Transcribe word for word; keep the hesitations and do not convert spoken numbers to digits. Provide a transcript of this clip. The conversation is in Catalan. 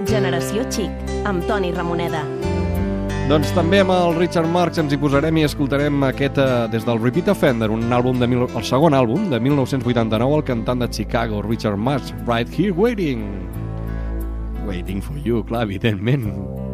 Generació Xic, amb Toni Ramoneda. Doncs també amb el Richard Marx ens hi posarem i escoltarem aquest eh, des del Repeat Offender, un àlbum de mil, el segon àlbum de mil nou-cents vuitanta-nou, el cantant de Chicago, Richard Marx, Right Here Waiting. Waiting for you, clar, evidentment.